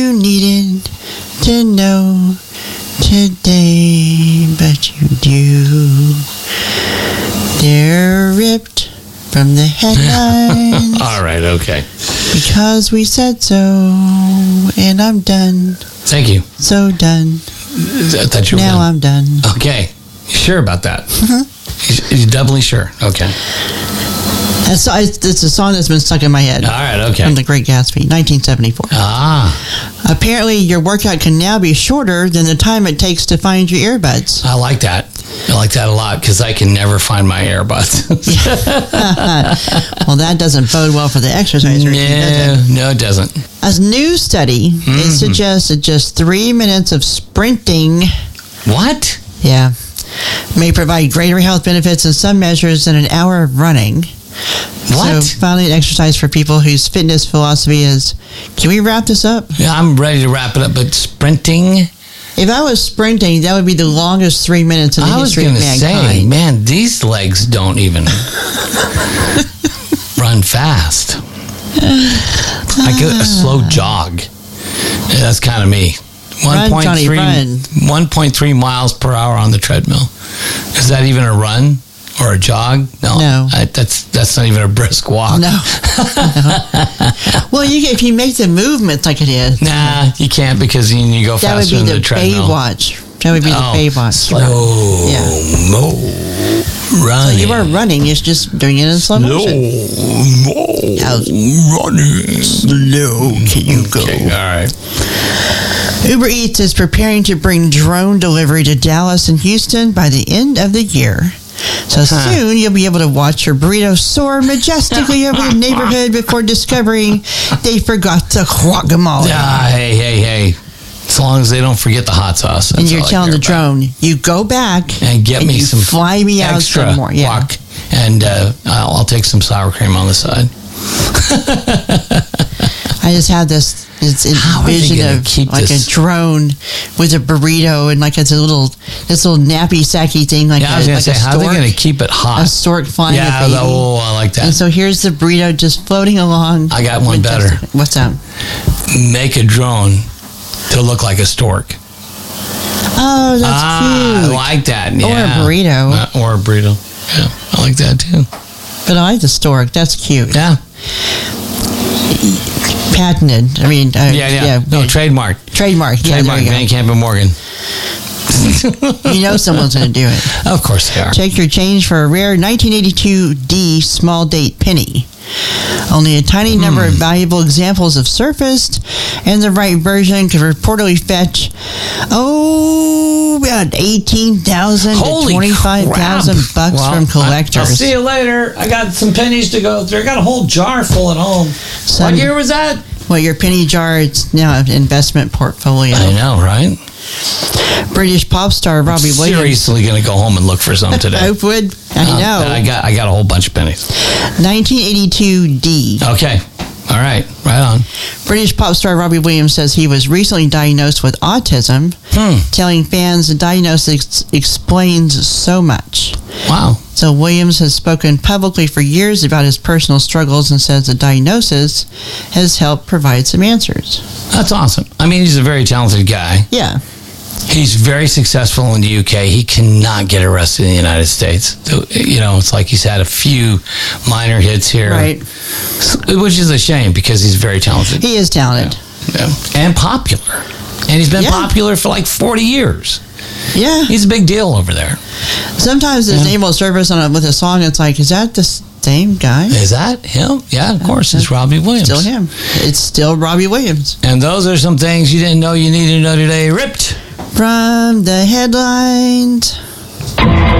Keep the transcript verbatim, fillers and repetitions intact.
you needed to know today, but you do. They're ripped from the headlines. All right, okay. Because we said so, and I'm done. Thank you. So done. I thought you were now done. I'm done. Okay. You sure about that? Mm-hmm. You're doubly sure? Okay. That's, it's a song that's been stuck in my head. All right, okay. From The Great Gatsby, nineteen seventy-four. Ah. Apparently, your workout can now be shorter than the time it takes to find your earbuds. I like that. I like that a lot because I can never find my earbuds. Well, that doesn't bode well for the exercise routine, no, does it? No, it doesn't. A new study, Mm-hmm. it suggests that just three minutes of sprinting... What? Yeah. May provide greater health benefits in some measures than an hour of running. What? So, finally, an exercise for people whose fitness philosophy is, can we wrap this up? Yeah, I'm ready to wrap it up, but sprinting... If I was sprinting, that would be the longest three minutes in the I was history of going to say, mankind. man, these legs don't even run fast. I get a slow jog. Yeah, that's kind of me. Run, Johnny, run. one point three miles per hour on the treadmill. Is that even a run or a jog? No. No. I, that's that's not even a brisk walk. No. no. Well, you, if you make the movements like it is. Nah, you can't because you, you go that faster would be than the the treadmill. Baywatch. That would be oh, the Baywatch. Slow Yeah. mo running. So you are running, it's just doing it in slow motion. Slow mo running. Slow can you go? Okay, all right. Uber Eats is preparing to bring drone delivery to Dallas and Houston by the end of the year. So Huh. soon you'll be able to watch your burrito soar majestically over the neighborhood before discovering they forgot the guacamole. Ah, hey, hey, hey. As long as they don't forget the hot sauce. That's and you're all I telling care the about. drone, you go back And get me you some fly me out extra some more. Yeah. guac. And uh, I'll, I'll take some sour cream on the side. I just had this, this How are they vision gonna of keep like this- a drone with a burrito and like it's a little this little nappy sacky thing like Yeah, I a, was going like to say, a how are they stork. going to keep it hot? A stork flying yeah, a baby. the- oh, I like that. And so here's the burrito just floating along. I got one better. Majestic. What's that? Make a drone to look like a stork. Oh, that's ah, cute. I like that. Or Yeah. a burrito. Uh, or a burrito. Yeah, I like that too. But I like the stork. That's cute. Yeah. Patented. I mean, uh, Yeah, yeah. yeah. No, trademark. Trademark. Yeah, Trademark. there Van you Camp and Morgan. go. You know someone's going to do it. Of course they are. Check your change for a rare nineteen eighty-two D small date penny. Only a tiny number of valuable examples have surfaced, and the right version could reportedly fetch, oh, about eighteen thousand to twenty-five thousand bucks Well, from collectors. I, I'll see you later. I got some pennies to go through. I got a whole jar full at home. Some- what year was that? Well, your penny jar, it's now an investment portfolio. I know, right? British pop star Robbie I'm Williams. seriously going to go home and look for some today. I would. I Um, know. I got I got a whole bunch of pennies. nineteen eighty-two D. Okay. All right. Right on. British pop star Robbie Williams says he was recently diagnosed with autism, Hmm. telling fans the diagnosis explains so much. Wow. So Williams has spoken publicly for years about his personal struggles and says the diagnosis has helped provide some answers. That's awesome. I mean, he's a very talented guy. Yeah. He's very successful in the U K. He cannot get arrested in the United States. So, you know, it's like he's had a few minor hits here. Right. Which is a shame because he's very talented. He is talented. Yeah. And popular. And he's been Yeah. popular for like forty years. Yeah. He's a big deal over there. Sometimes his Yeah. name will surface on a, with a song. It's like, is that the same guy? Is that him? Yeah, of course. It's Robbie Williams. Still him. It's still Robbie Williams. And those are some things you didn't know you needed to know today. Ripped From the headlines.